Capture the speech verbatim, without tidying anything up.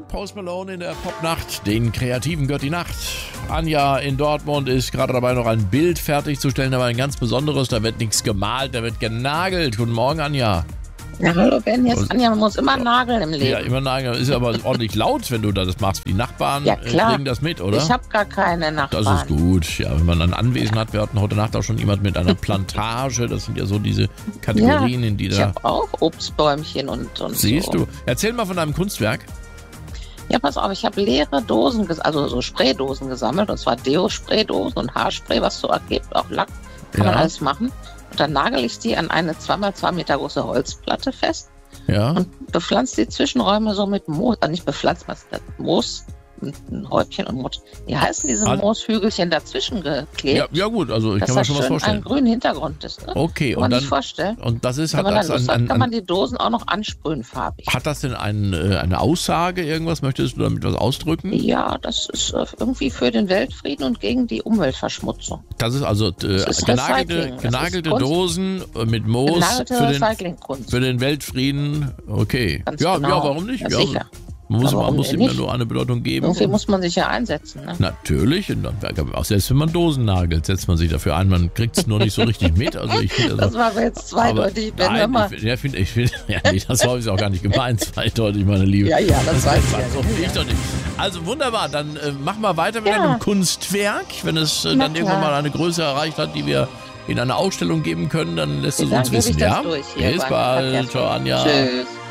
Post Malone in der Popnacht. Den Kreativen gehört die Nacht. Anja in Dortmund ist gerade dabei, noch ein Bild fertigzustellen, aber ein ganz besonderes. Da wird nichts gemalt, da wird genagelt. Guten Morgen, Anja. Ja, hallo Ben, hier ist Anja, man muss immer nageln im Leben. Ja, immer nageln. Ist aber ordentlich laut, wenn du das machst. Die Nachbarn ja, klar. kriegen das mit, oder? Ich habe gar keine Nachbarn. Das ist gut. Ja, wenn man ein Anwesen hat. Wir hatten heute Nacht auch schon jemand mit einer Plantage. Das sind ja so diese Kategorien, ja, in die da... Ich habe auch Obstbäumchen und, und Siehst so. du. Erzähl mal von deinem Kunstwerk. Ja, pass auf, ich habe leere Dosen, also so Spraydosen gesammelt. Und zwar Deo-Spraydosen und Haarspray, was so ergibt, auch Lack. Kann Ja. man alles machen. Und dann nagel ich die an eine zwei mal zwei Meter große Holzplatte fest. Ja. Und bepflanzt die Zwischenräume so mit Moos, also nicht bepflanzt, was das Moos, ein Häubchen und Moos. Wie heißen diese Also, Mooshügelchen dazwischen geklebt? Ja, ja gut, also ich dass kann mir das schon was schön vorstellen. einen grünen Hintergrund ist. Ne? Okay, Kann und man dann sich vorstellen. und das ist Wenn hat man das dann Lust ein, hat, ein, kann man ein, die Dosen auch noch ansprühen farbig. hat das denn ein, äh, eine Aussage, irgendwas? Möchtest du damit was ausdrücken? Ja, das ist äh, irgendwie für den Weltfrieden und gegen die Umweltverschmutzung. Das ist also äh, Das ist genagelte, Recycling. Das genagelte ist Kunst. Dosen äh, mit Moos Genagelte für den, Recyclingkunst. für den Weltfrieden. Okay. Ganz Ja, genau. ja, warum nicht? Ja, Ja, sicher. man muss, Ja, man warum muss denn ihm ja nicht? nur eine Bedeutung geben. Irgendwie muss man sich ja einsetzen. Ne? Natürlich, und dann, auch selbst wenn man Dosen nagelt, setzt man sich dafür ein. Man kriegt es nur nicht so richtig mit. Also ich find, also, Das war jetzt zweideutig. aber, Ben, hör nein, mal. ich, ja, find, ich find, ja, nee, das habe ich auch gar nicht gemeint, zweideutig, meine Liebe. Ja, ja, das weiß ich ja. So finde ich doch nicht. Also wunderbar, dann äh, mach mal weiter mit Ja. deinem Kunstwerk. Wenn es äh, Na dann irgendwann klar. mal eine Größe erreicht hat, die wir in einer Ausstellung geben können, dann lässt du es Dann uns gebe ich wissen, das ja? durch hier Bis beim bald, Verkehrsverbund. ciao Anja. Tschüss.